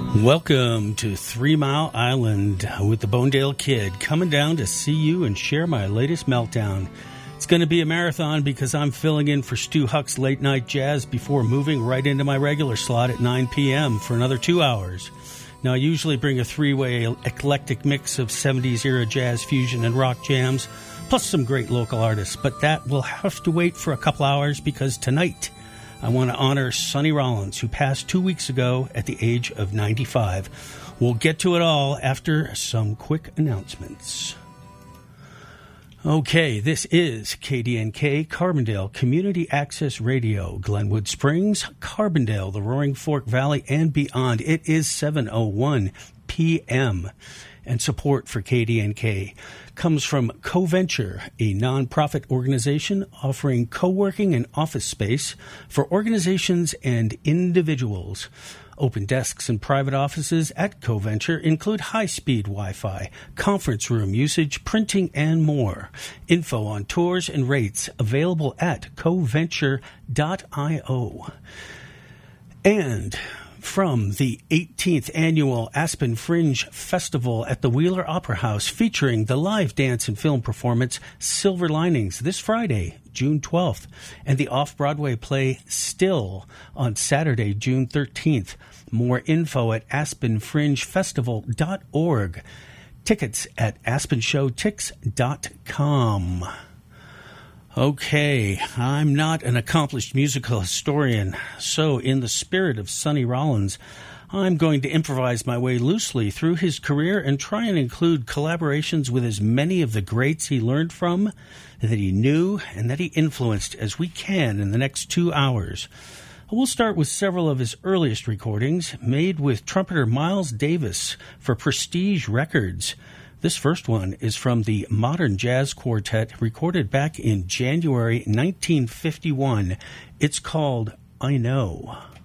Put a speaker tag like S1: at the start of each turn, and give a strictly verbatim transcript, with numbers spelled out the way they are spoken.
S1: Welcome to Three Mile Island with the Bonedale Kid, coming down to see you and share my latest meltdown. It's going to be a marathon because I'm filling in for Stu Huck's late night jazz before moving right into my regular slot at nine p.m. for another two hours. Now, I usually bring a three-way eclectic mix of seventies era jazz, fusion, and rock jams, plus some great local artists, but that will have to wait for a couple hours because tonight I want to honor Sonny Rollins, who passed two weeks ago at the age of ninety-five. We'll get to it all after some quick announcements. Okay, this is K D N K, Carbondale Community Access Radio, Glenwood Springs, Carbondale, the Roaring Fork Valley, and beyond. It is seven oh one p.m., and support for K D N K comes from CoVenture, a nonprofit organization offering co-working and office space for organizations and individuals. Open desks and private offices at CoVenture include high-speed Wi-Fi, conference room usage, printing, and more. Info on tours and rates available at coventure dot io. And from the eighteenth Annual Aspen Fringe Festival at the Wheeler Opera House, featuring the live dance and film performance Silver Linings this Friday, June twelfth, and the off-Broadway play Still on Saturday, June thirteenth. More info at aspen fringe festival dot org. Tickets at aspen show tix dot com. Okay, I'm not an accomplished musical historian, so in the spirit of Sonny Rollins, I'm going to improvise my way loosely through his career and try and include collaborations with as many of the greats he learned from, that he knew, and that he influenced as we can in the next two hours. We'll start with several of his earliest recordings, made with trumpeter Miles Davis for Prestige Records. This first one is from the Modern Jazz Quartet, recorded back in January nineteen fifty-one. It's called I Know.